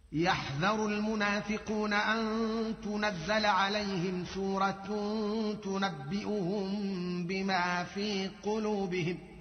يحذر المنافقون أن تنزل عليهم سورة تنبئهم بما في قلوبهم